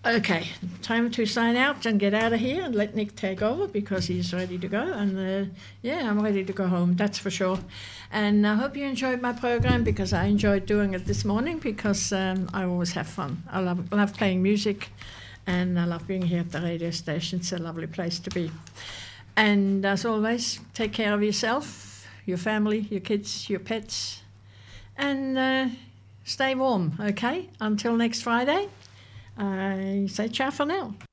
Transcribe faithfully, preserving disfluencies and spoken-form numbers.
Okay, time to sign out and get out of here and let Nick take over because he's ready to go. And uh, yeah, I'm ready to go home, that's for sure. And I hope you enjoyed my program because I enjoyed doing it this morning because um, I always have fun. I love, love playing music and I love being here at the radio station. It's a lovely place to be. And as always, take care of yourself, your family, your kids, your pets, and uh, stay warm, okay? Until next Friday. I say ciao for now.